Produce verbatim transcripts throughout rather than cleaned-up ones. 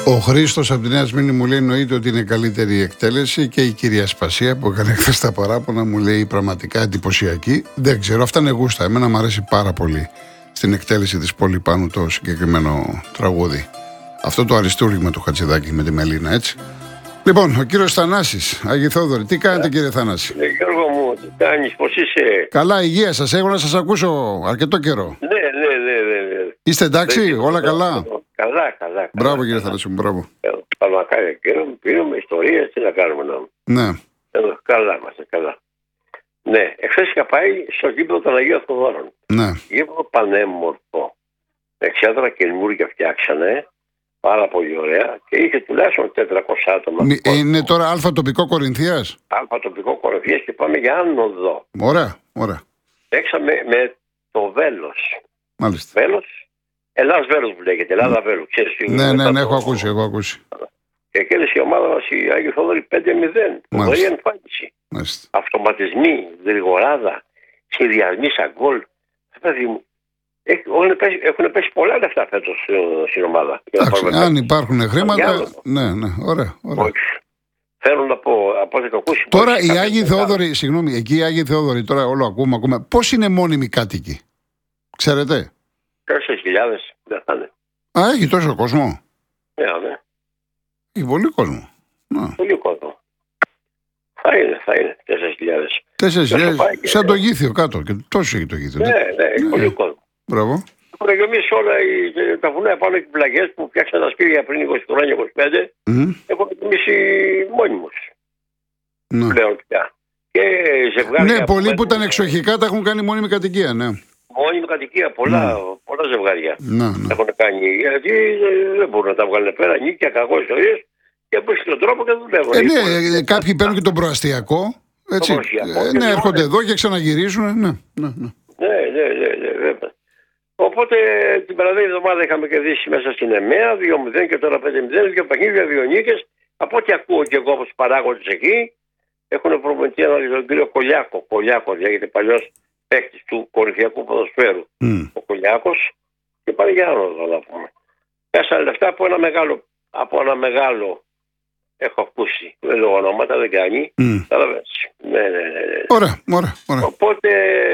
Ο Χρήστος από τη Νέα Σμύρνη μου λέει εννοείται ότι είναι καλύτερη η εκτέλεση και η κυρία Σπασία που έκανε χθες τα παράπονα μου λέει πραγματικά εντυπωσιακή. Δεν ξέρω, αυτά είναι γούστα. Εμένα μου αρέσει πάρα πολύ στην εκτέλεση της Πολυπάνου το συγκεκριμένο τραγούδι. Αυτό το αριστούργημα του Χατζηδάκη με τη Μελίνα, έτσι. Λοιπόν, ο κύριος Θανάσης, Άγιοι Θόδωρη, τι κάνετε yeah. κύριε Θανάση? Ναι, Γιώργο μου, τι κάνεις, πώς είσαι? Καλά, υγεία σας, έχω να σας ακούσω αρκετό καιρό. Ναι, ναι, ναι, ναι. ναι. Είστε εντάξει, ναι, όλα ναι, καλά? Ναι, καλά, καλά. Μπράβο καλά, κύριε Θανάση μου, μπράβο. Παλμακάρια και πήραμε ιστορίες, τι να κάνουμε να. Ναι. Εδώ, καλά είμαστε, καλά. Ναι, εχθές είχα πάει στο γήπεδο των Αγίων Θοδόρων. Ναι. Γήπεδο πανέμορφο. Εξέδρα καινούργια φτιάξανε. Πάρα πολύ ωραία και είχε τουλάχιστον τετρακόσια άτομα. Είναι τώρα αλφα τοπικό Κορινθίας. Αλφα τοπικό Κορινθίας και πάμε για άνοδο. Ωραία, ωραία. Παίξαμε με το Βέλος. Μάλιστα. Βέλος, Ελλάς Βέλος που λέγεται, Ελλάδα Βέλος. Ναι, ναι, ναι, έχω ακούσει, έχω ακούσει. Και κέρδισε η ομάδα μας η Άγιοι Θόδωροι πέντε μηδέν. Πολύ εμφάνιση. Αυτοματισμοί, γρηγοράδα, σχεδιασμοί σαν γκολ. Παιδί μου. Έχουν πέσει πολλά λεφτά φέτος στην ομάδα. Αν υπάρχουν χρήματα. Ναι, ναι, ωραία. ωραία. Θέλω να πω από ό,τι το ακούσει. Τώρα οι Άγιοι Θεόδωροι, συγγνώμη, εκεί οι Άγιοι Θεόδωροι, τώρα όλο ακούμε, ακούμε. Πώς είναι μόνιμοι κάτοικοι, ξέρετε? τέσσερις χιλιάδες δεν θα είναι. Α, έχει τόσο κόσμο? Ναι, ναι. Έχει πολύ κόσμο. Πολύ κόσμο. Θα είναι, θα είναι τέσσερις χιλιάδες. τέσσερις χιλιάδες, σαν το Γήθιο κάτω. Και τόσο έχει το Γήθιο. Ναι, ναι, έχει ναι. πολύ κόσμο. Μπράβο. Έχουν γεμίσει όλα τα βουνά πάνω και οι πλαγιές που φτιάξαν τα σπίτια πριν είκοσι χρόνια, είκοσι πέντε. Mm. Έχουν γεμίσει μόνιμους. Ναι. Πλέον πια. Και ζευγάρια. Ναι, πολλοί που ήταν εξοχικά τα έχουν κάνει μόνιμη κατοικία, ναι. Μόνιμη κατοικία, πολλά, mm. πολλά ζευγάρια ναι, ναι. έχουν κάνει. Γιατί δεν μπορούν να τα βγάλουν πέρα, νίκια, κακό ιστορίες και βρίσκουν τον τρόπο και δουλεύουν. Ε, ναι, ε, κάποιοι παίρνουν και τον προαστιακό. Έτσι. Ε, ναι, έρχονται εδώ και ξαναγυρίζουν. Ναι, ναι, ναι. Ναι, ναι, ναι, ναι, βέβαια. Οπότε την περασμένη εβδομάδα είχαμε κερδίσει μέσα στην ΕΜΕΑ δύο μηδέν και τώρα πέντε μηδέν, δύο παιχνίδια, δύο νίκες. Από ό,τι ακούω και εγώ από τους παράγοντες εκεί, έχουν προπονητή τον κύριο Κολιάκο. Κολιάκο λέγεται, παλιός παίκτης του κορυφαίου ποδοσφαίρου. Mm. Ο Κολιάκος και πάνε για άνοδο να πούμε. Πέσανε λεφτά από ένα μεγάλο, από ένα μεγάλο έχω ακούσει. Δεν λέω ονόματα, δεν κάνει. Mm. Ναι, ναι, ναι, ναι. Ωραία, ωραία, ωραία. Οπότε.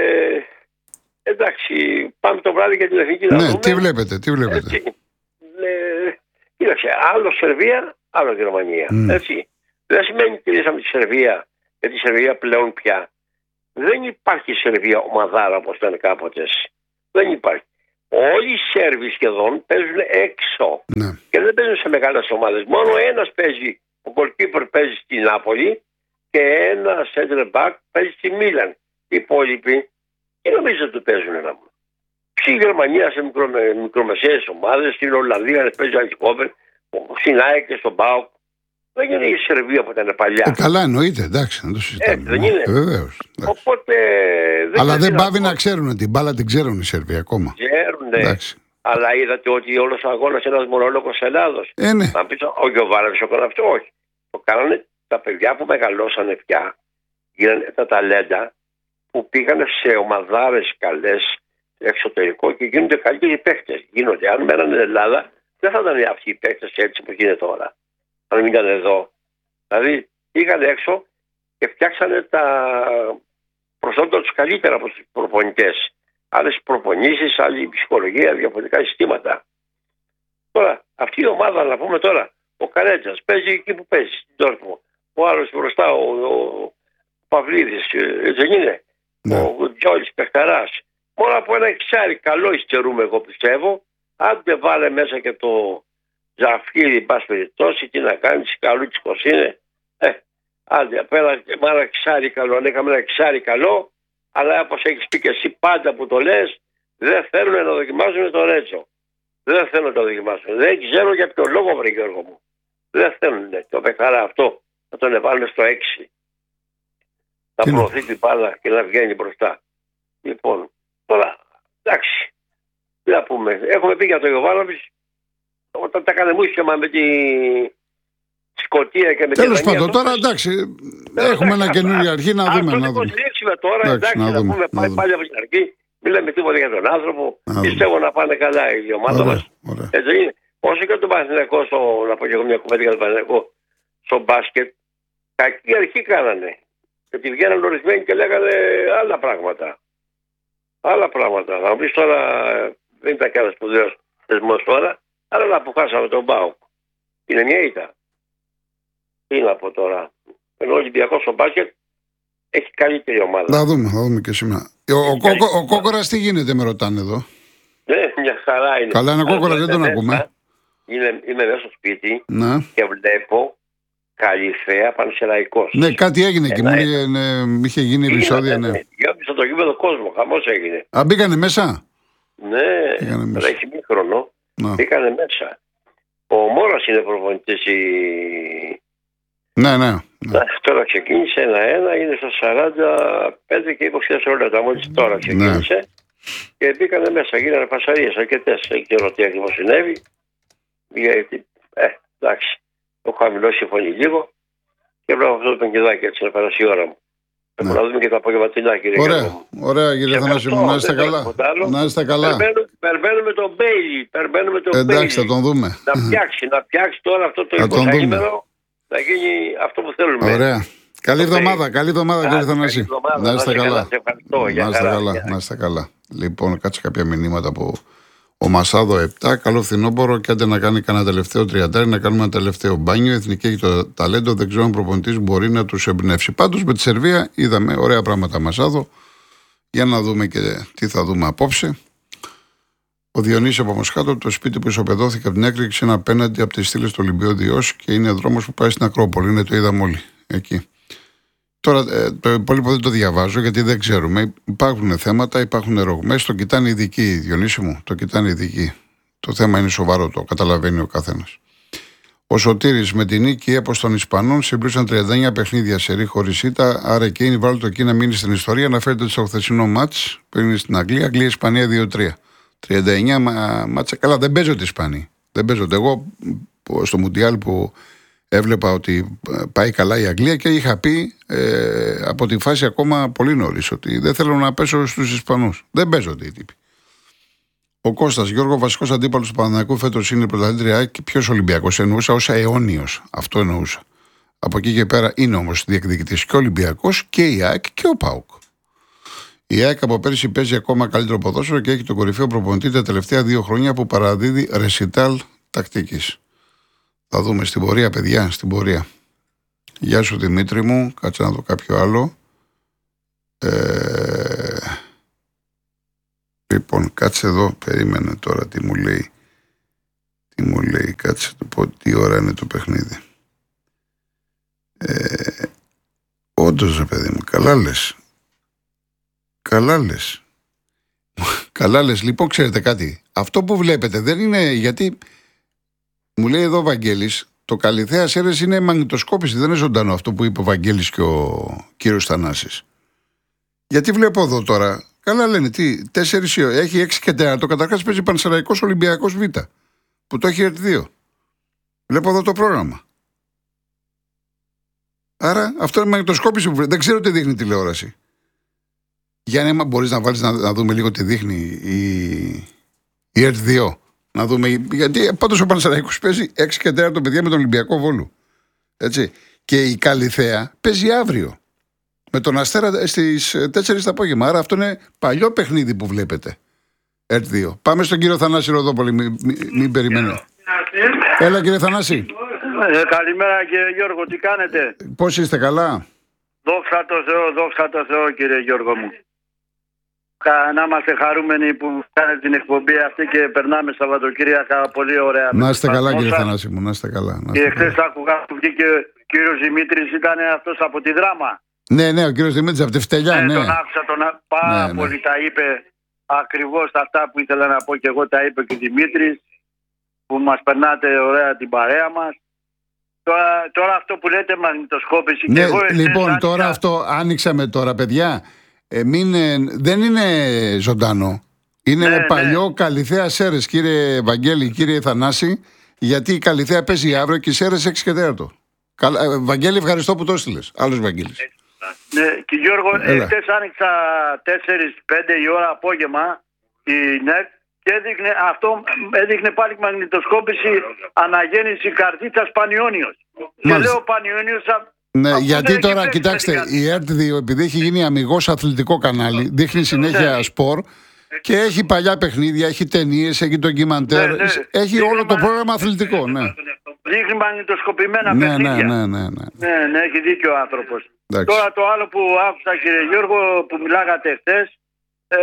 Εντάξει, πάμε το βράδυ για την εθνική να ναι, δούμε. τι βλέπετε, τι βλέπετε. Έτσι, ναι, κοίταξε, άλλο Σερβία, άλλο Γερμανία. Mm. Έτσι. Δεν σημαίνει ότι κερδίσαμε τη Σερβία, γιατί η Σερβία πλέον πια δεν υπάρχει Σερβία ομαδάρα όπως ήταν κάποτε. Δεν υπάρχει. Όλοι οι Σέρβοι σχεδόν παίζουν έξω ναι. και δεν παίζουν σε μεγάλες ομάδες. Μόνο ένας παίζει, ο goalkeeper παίζει στη Νάπολη και ένα center back παίζει στη Μίλαν. Οι υπόλοιποι και νομίζω ότι παίζουν ένα μου. Στη Γερμανία σε μικρο, μικρομεσαίες ομάδες, στην Ολλανδία παίζει Αντικόβεν, στην ΑΕΚ και στον ΠΑΟΚ. Δεν είναι η Σερβία που ήταν παλιά. Ε, καλά, εννοείται, εντάξει, να το συζητάμε. Ε, δεν είναι. Ε, βεβαίως. Οπότε. Δεν αλλά δεν πάβει να ξέρουν την μπάλα, την ξέρουν οι Σερβοί ακόμα. Ξέρουν, ναι. Αλλά είδατε ότι όλος ο αγώνας ένας μονόλογος Ελλάδος. Ε, ναι. Να πεις, ο Γιωβάνοβιτς το έκανε αυτό, όχι. Το κάνανε τα παιδιά που μεγαλώσανε πια, γίνανε τα ταλέντα που πήγανε σε ομαδάρες καλές εξωτερικό και γίνονται καλύτεροι παίχτες. Γίνονται. Αν μέναν στην Ελλάδα, δεν θα ήταν αυτοί οι παίχτες έτσι που γίνεται τώρα. Αν μην ήταν εδώ. Δηλαδή πήγαν έξω και φτιάξανε τα προσόντα τους καλύτερα από τους προπονητές. Άλλες προπονήσεις, άλλη ψυχολογία, διαφορετικά συστήματα. Τώρα, αυτή η ομάδα, να πούμε τώρα, ο Καρέτζας παίζει εκεί που παίζει, στην Ντόρτμουντ. Ο άλλος μπροστά, ο, ο Παυλίδης, δεν είναι. Ναι. Ο Τζόλης Πεχταράς. Μόνο από ένα εξάρι καλό υστερούμε, εγώ πιστεύω. Αν δεν βάλε μέσα και το Ζαφύρι, εν πάση περιπτώσει, τι να κάνει, καλούτσικος είναι. Ε, άντε, από ένα, ένα εξάρι καλό, αν είχαμε ένα εξάρι καλό, αλλά όπως έχεις πει και εσύ πάντα που το λες, δεν θέλουν να δοκιμάσουν το Ρέτσο. Δεν θέλουν να το δοκιμάσουν. Δεν ξέρω για ποιο λόγο, βρε Γιώργο μου. Δεν θέλουν το Πεχταρά αυτό να τον βάλουν στο έξι. Να προωθεί την μπάλα και να βγαίνει μπροστά. Λοιπόν, τώρα, εντάξει, τι να πούμε. Έχουμε πει για τον Γιωβάνοβιτς, όταν τα έκανε μουσιαμα με τη Σκωτία και με την Τέλος πάντων, τώρα εντάξει, έχουμε ένα καινούργιο αρχή να δούμε. Αν το υποστηρίξουμε τώρα, εντάξει, να πούμε πάλι από την αρχή, μην λέμε τίποτα για τον άνθρωπο, πιστεύω να πάνε καλά η ομάδα μας. Έτσι είναι. όσο και τον Παναθηναϊκό, στο, να πω και εγώ μια κουβέντα για τον Παναθηναϊκό, στο μπάσκετ, κακή αρχή κάνανε. Γιατί βγαίναν ορισμένοι και λέγανε άλλα πράγματα. Άλλα πράγματα. Θα μου πεις τώρα, δεν ήταν κανένα σπουδαίος θεσμός τώρα, αλλά να που χάσαμε τον ΠΑΟΚ. Είναι μια ήττα. Τι να πω τώρα. Ενώ ο Ολυμπιακός στο μπάσκετ έχει καλύτερη ομάδα. Να δούμε, θα δούμε και σήμερα. Ο, ο, Κόκο, ο Κόκορας τι γίνεται, με ρωτάνε εδώ. Ναι, μια χαρά είναι. Καλά είναι ο Κόκορας, δεν τον μέσα, ακούμε. Είναι, είμαι μέσα στο σπίτι να. και βλέπω Καλυθέα Πανσεραϊκός. Ναι, κάτι έγινε εκεί. Μου ναι, είχε γίνει επεισόδια. Ναι. Γέμισε το γήπεδο κόσμο, χαμός έγινε. Α, μπήκανε μέσα. Ναι, μετά έχει μήχρονο. Μπήκανε μέσα. Ο Μόρας είναι προπονητής. Η... Ναι, ναι. ναι. Τώρα ξεκίνησε ένα-ένα, είναι στα σαράντα πέντε και είκοσι δευτερόλεπτα. Μόλις τώρα ξεκίνησε. Ναι. Και μπήκανε μέσα, γίνανε φασαρίες αρκετές. Δεν ξέρω τι ακριβώς συνέβη. Γιατί, ε, εντάξει, έχω χαμηλώσει η φωνή λίγο και βλέπω αυτό το πενκιδάκι έτσι να περάσει η ώρα μου. Πρέπει να δούμε και τα απογευματινά, κύριε Ωραία, μου. Ωραία, κύριε Θανάση μου, να είστε καλά. Να είστε καλά. Περμπαίνουμε τον Μπέιλι, περμπαίνουμε τον Μπέιλι. Εντάξει, θα τον δούμε. Να φτιάξει, να φτιάξει τώρα αυτό το εικοσαήμερο, να γίνει αυτό που θέλουμε. Ωραία. Καλή εβδομάδα, καλή εβδομάδα, κύριε Θανάση. Να είστε καλά. Να είστε καλά, να είστε καλά. Λοιπόν, κάτσε κάποια μηνύματα από ο Μασάδο επτά. Καλό φθινόπωρο και άντε να κάνει κανένα τελευταίο τριαντάρι, να κάνουμε ένα τελευταίο μπάνιο. Η Εθνική έχει το ταλέντο, δεν ξέρω αν προπονητής μπορεί να τους εμπνεύσει. Πάντως με τη Σερβία είδαμε ωραία πράγματα, Μασάδο. Για να δούμε και τι θα δούμε απόψε. Ο Διονύσης από Μοσχάτο, το σπίτι που ισοπεδώθηκε από την έκρηξη είναι απέναντι από τις στήλες του Ολυμπίου Διός και είναι δρόμος που πάει στην Ακρόπολη. Είναι το είδαμε όλοι εκεί. Τώρα το υπόλοιπο δεν το διαβάζω γιατί δεν ξέρουμε. Υπάρχουν θέματα, υπάρχουν ρογμές. Το κοιτάνε οι ειδικοί, Διονύση μου. Το κοιτάνε οι ειδικοί. Το θέμα είναι σοβαρό, το καταλαβαίνει ο καθένας. Ο Σωτήρης με την νίκη έπος των Ισπανών συμπλήρωσαν τριάντα εννέα παιχνίδια σε ρί χωρίς ήττα. Άρα και είναι βάλει το εκεί να μείνει στην ιστορία. Αναφέρεται στο χθεσινό μάτς που είναι στην Αγγλία. Αγγλία-Ισπανία δύο τρία. τριάντα εννέα μάτσα. Καλά, δεν παίζονται οι Ισπανοί. Δεν παίζονται. Εγώ στο Μουντιάλ που έβλεπα ότι πάει καλά η Αγγλία και είχα πει ε, από τη φάση ακόμα πολύ νωρίς ότι δεν θέλω να πέσω στους Ισπανούς. Δεν παίζονται οι τύποι. Ο Κώστας Γιώργο, βασικός αντίπαλος του Παναθηναϊκού φέτος είναι πρωταθλήτρια και ποιος Ολυμπιακός. Εννοούσα ως αιώνιος. Αυτό εννοούσα. Από εκεί και πέρα είναι όμως διεκδικητής και ο Ολυμπιακός και η ΑΕΚ και ο ΠΑΟΚ. Η ΑΕΚ από πέρσι παίζει ακόμα καλύτερο ποδόσφαιρο και έχει τον κορυφαίο προπονητή τα τελευταία δύο χρόνια που παραδίδει ρεσιτάλ τακτικής. Θα δούμε στην πορεία, παιδιά, στην πορεία. Γεια σου Δημήτρη μου, κάτσε να δω κάποιο άλλο. Ε... Λοιπόν, κάτσε εδώ, περίμενε τώρα τι μου λέει. Τι μου λέει, κάτσε το πω τι ώρα είναι το παιχνίδι. Ε... Όντως ρε παιδί μου, καλά λες. Καλά λες. Καλά λες. Λοιπόν, ξέρετε κάτι. Αυτό που βλέπετε δεν είναι γιατί... Μου λέει εδώ ο Βαγγέλης, το Καλυθέα Σέρες είναι μαγνητοσκόπηση, δεν είναι ζωντανό αυτό που είπε ο Βαγγέλης και ο κύριος Θανάσης. Γιατί βλέπω εδώ τώρα, καλά λένε, τι, τέσσερις, έχει έξι και τέσσερα, καταρχάς παίζει Πανσεραϊκός Ολυμπιακός Β, που το έχει έρθει δύο. Βλέπω εδώ το πρόγραμμα. Άρα αυτό είναι μαγνητοσκόπηση που δεν ξέρω τι δείχνει η τηλεόραση. Γιάννη, μπορείς να βάλεις να, να δούμε λίγο τι δείχνει η, η ΕΡΤ δύο. Να δούμε, γιατί πάντως ο Πανσεραϊκός παίζει έξι και τέσσερα παιδιά με τον Ολυμπιακό Βόλου. Έτσι. Και η Καλυθέα παίζει αύριο. Με τον Αστέρα στις τέσσερις το απόγευμα. Άρα αυτό είναι παλιό παιχνίδι που βλέπετε. ΕΡΤ δύο. Πάμε στον κύριο Θανάση Ροδόπολη, μην μη, μη περιμένω. Έλα κύριε Θανάση. Ε, καλημέρα κύριε Γιώργο, τι κάνετε? Πώς είστε, καλά? Δόξα τω Θεώ, δόξα τω Θεώ κύριε Γιώργο μου. Να είμαστε χαρούμενοι που κάνετε την εκπομπή αυτή και περνάμε Σαββατοκύριακα πολύ ωραία. Να είστε καλά κύριε Θανάση μου, να είστε καλά. Να είστε και χθες άκουγα που βγήκε ο κύριος Δημήτρης, ήταν αυτός από τη Δράμα. Ναι, ναι, ο κύριος Δημήτρης από τη Φτελιά, ναι. ναι. Τον άκουσα, τον πάρα ναι, πολύ ναι. Τα είπε ακριβώς αυτά που ήθελα να πω και εγώ, τα είπε και ο Δημήτρης, που μας περνάτε ωραία την παρέα μας. Τώρα, τώρα αυτό που λέτε μαγνητοσκόπηση ναι, και εγώ... Λοιπόν, άνοιξα... τώρα αυτό άνοιξαμε τώρα, παιδιά. Ε, μην, ε, δεν είναι ζωντανό. Είναι ναι, παλιό ναι. Καλυθέα Σέρες, κύριε Βαγγέλη, κύριε Θανάση, γιατί η Καλυθέα παίζει αύριο και η Σέρες έξι και τέσσερα. Καλ, ε, Βαγγέλη, ευχαριστώ που το έστειλες. Άλλος Βαγγέλης. Ναι, και Γιώργο, χτες άνοιξα τέσσερις πέντε η ώρα απόγευμα η ΝΕΚ Και έδειχνε, αυτό έδειχνε πάλι μαγνητοσκόπηση αναγέννηση Καρδίτσας Πανιόνιος. Και λέω Πανιόνιος. Ναι, γιατί τώρα, κοιτάξτε, η ΕΡΤ δύο, επειδή έχει γίνει αμιγώς αθλητικό κανάλι, δείχνει συνέχεια ναι. σπορ και έχει παλιά παιχνίδια, έχει ταινίες, έχει ντοκιμαντέρ, ναι, ναι. έχει δείχνει όλο το πρόγραμμα αθλητικό. Ναι. Δείχνει μαγνητοσκοπημένα ναι, παιχνίδια. Ναι, ναι, ναι, ναι. ναι, ναι, έχει δίκιο ο άνθρωπος. Τώρα το άλλο που άκουσα, κύριε Γιώργο, που μιλάγατε χθες, ε,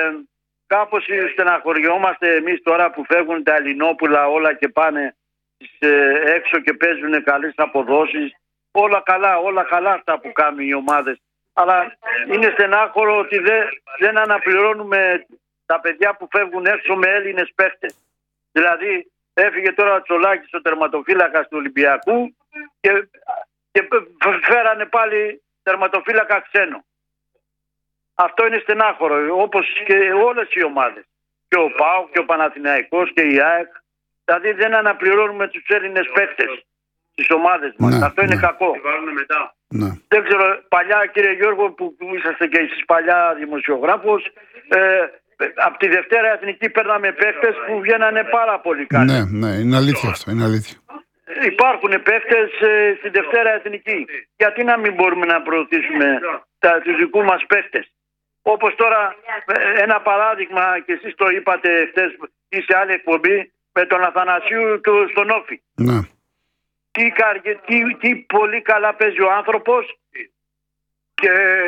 κάπως στεναχωριόμαστε εμείς τώρα που φεύγουν τα Ελληνόπουλα όλα και πάνε ε, έξω και παίζουν καλές αποδόσεις. Όλα καλά, όλα καλά αυτά που κάνουν οι ομάδες. Αλλά είναι στενάχωρο ότι δεν, δεν αναπληρώνουμε τα παιδιά που φεύγουν έξω με Έλληνες παίχτες. Δηλαδή έφυγε τώρα ο Τσολάκης, ο τερματοφύλακας του Ολυμπιακού και, και φέρανε πάλι τερματοφύλακα ξένο. Αυτό είναι στενάχωρο, όπως και όλες οι ομάδες. Και ο ΠΑΟΚ και ο Παναθηναϊκός και η ΑΕΚ. Δηλαδή δεν αναπληρώνουμε τους Έλληνες παίχτες στις ομάδες μας. Ναι, αυτό είναι ναι. κακό. Ναι. Δεν ξέρω, παλιά κύριε Γιώργο που, που είσαστε και εσείς παλιά δημοσιογράφος, ε, από τη Δευτέρα Εθνική παίρναμε παίχτες που βγαίνανε πάρα πολύ καλοί. Ναι, ναι, είναι αλήθεια αυτό, είναι αλήθεια. Υπάρχουν παίχτες ε, στη Δευτέρα Εθνική. Γιατί να μην μπορούμε να προωθήσουμε τα, τους δικούς μας παίχτες. Όπως τώρα ένα παράδειγμα και εσείς το είπατε χτες ή σε άλλη εκπομπή με τον Αθανασίου του, στον Όφη. Ναι. Τι, τι, τι πολύ καλά παίζει ο άνθρωπος και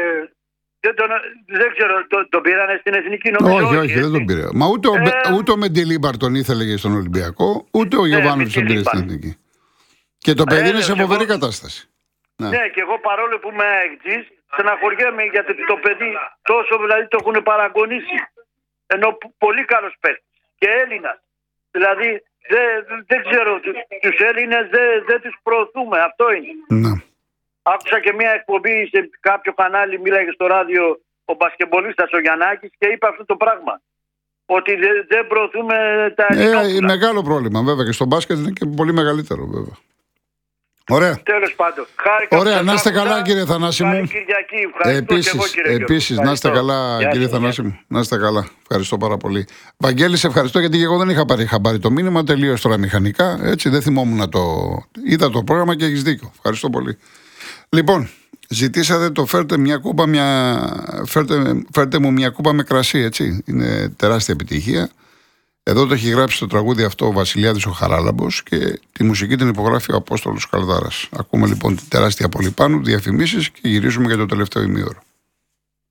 δεν, τον, δεν ξέρω, τον, τον πήρανε στην Εθνική νομίζω. Όχι, όχι, δεν τον πήρε. Μα ούτε, ε, ο, ούτε ο Μεντιλίμπαρ τον ήθελε στον Ολυμπιακό, ούτε ο Γιωβάνοβιτς τον πήρε στην Εθνική. Και το παιδί ε, είναι σε φοβερή εγώ, κατάσταση. Ναι. ναι, και εγώ παρόλο που είμαι αεκτής, στεναχωριέμαι γιατί το παιδί τόσο δηλαδή το έχουν παραγωνίσει. Ενώ πολύ καλός παίκτης και Έλληνας. Δηλαδή δεν, δεν ξέρω, τους Έλληνες δεν, δεν τους προωθούμε, αυτό είναι. Ναι. Άκουσα και μια εκπομπή σε κάποιο κανάλι, μίλαγε στο ράδιο ο μπασκεμπολίστας ο Γιαννάκης και είπε αυτό το πράγμα. Ότι δεν, δεν προωθούμε τα ελληνόπουλα. Ε, μεγάλο πρόβλημα βέβαια και στο μπάσκετ είναι και πολύ μεγαλύτερο βέβαια. Ωραία. Τέλος πάντων. Ωραία, να είστε καλά κύριε Θανάση μου. Επίσης, επίσης να είστε καλά κύριε Γεια, Θανάση μου. Να είστε καλά. Ευχαριστώ πάρα πολύ. Βαγγέλη, σε ευχαριστώ γιατί και εγώ δεν είχα πάρει χαμπάρι το μήνυμα. Τελείως τώρα μηχανικά. Έτσι δεν θυμόμουν να το. Είδα το πρόγραμμα και έχεις δίκιο. Ευχαριστώ πολύ. Λοιπόν, ζητήσατε το φέρτε μια κούπα, μια... Φέρτε, φέρτε μου μια κούπα με κρασί, έτσι. Είναι τεράστια επιτυχία. Εδώ το έχει γράψει το τραγούδι αυτό ο Βασιλιάδης ο Χαράλαμπος και τη μουσική την υπογράφει ο Απόστολος Καλδάρας. Ακούμε λοιπόν την τεράστια Πολυπάνου, διαφημίσεις και γυρίζουμε για το τελευταίο ημίωρο.